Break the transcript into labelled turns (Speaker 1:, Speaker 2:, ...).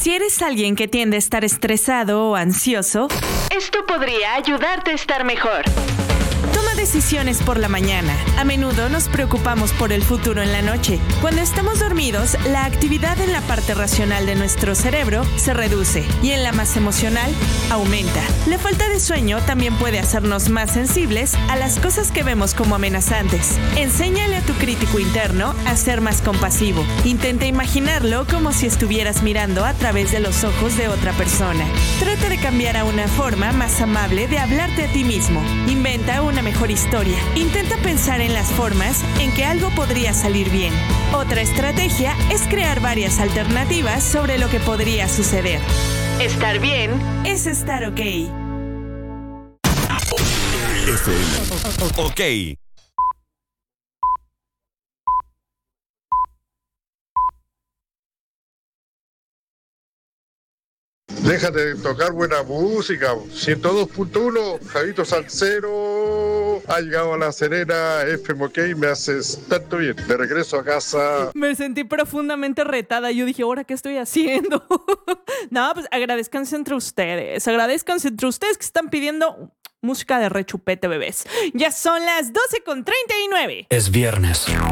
Speaker 1: Si eres alguien que tiende a estar estresado o ansioso, esto podría ayudarte a estar mejor. Toma decisiones por la mañana. A menudo nos preocupamos por el futuro en la noche. Cuando estamos dormidos, la actividad en la parte racional de nuestro cerebro se reduce y en la más emocional aumenta. La falta de sueño también puede hacernos más sensibles a las cosas que vemos como amenazantes. Enséñale a tu crítico interno a ser más compasivo. Intenta imaginarlo como si estuvieras mirando a través de los ojos de otra persona. Trata de cambiar a una forma más amable de hablarte a ti mismo. Inventa una mejor historia. Intenta pensar en las formas en que algo podría salir bien. Otra estrategia es crear varias alternativas sobre lo que podría suceder. Estar bien es estar ok.
Speaker 2: Ok.
Speaker 3: Déjate de tocar buena música. 102.1, Javito Salcero. Ha llegado a La Serena, FM OK, me haces tanto bien. De regreso a casa.
Speaker 1: Me sentí profundamente retada. Yo dije, ¿ahora qué estoy haciendo? No, pues agradezcanse entre ustedes. Agradezcanse entre ustedes que están pidiendo música de rechupete, bebés. Ya son las 12:39.
Speaker 4: Es viernes.